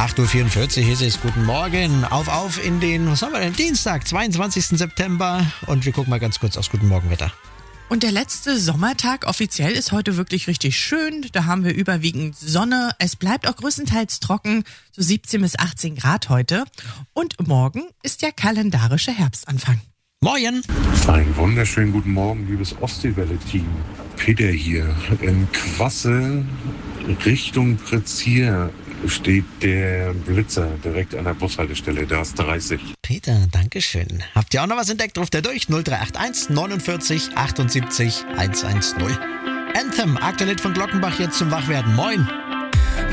8.44 Uhr ist es. Guten Morgen. Auf in den, was haben wir denn? Dienstag, 22. September. Und wir gucken mal ganz kurz aufs Guten Morgen-Wetter. Und der letzte Sommertag offiziell ist heute wirklich richtig schön. Da haben wir überwiegend Sonne. Es bleibt auch größtenteils trocken, so 17 bis 18 Grad heute. Und morgen ist der kalendarische Herbstanfang. Morgen. Einen wunderschönen guten Morgen, liebes Ostseewelle-Team. Peter hier. In Quassel Richtung Prezier steht der Blitzer direkt an der Bushaltestelle. Da ist 30. Peter, dankeschön. Habt ihr auch noch was entdeckt? Ruft ihr durch 0381 49 78 110. Anthem, aktuell von Glockenbach jetzt zum Wachwerden. Moin.